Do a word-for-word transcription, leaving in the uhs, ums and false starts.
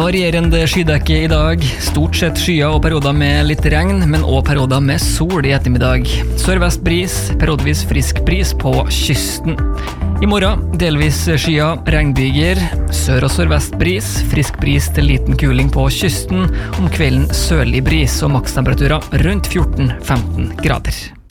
Varierende skydekke I dag, stort sett skyer og perioder med litt regn, men også perioder med sol I ettermiddag. Sørvest bris, periodevis frisk bris på kysten. I morgen, delvis skyer, regnbyger, sør- og sørvest bris, frisk bris til liten kuling på kysten, om kvelden sørlig bris og makstemperaturer rundt fjorten til femten grader.